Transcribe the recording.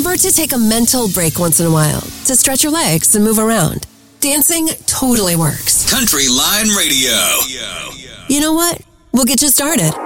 Remember to take a mental break once in a while to stretch your legs and move around. Dancing totally works. Country Line Radio. You know what? We'll get you started.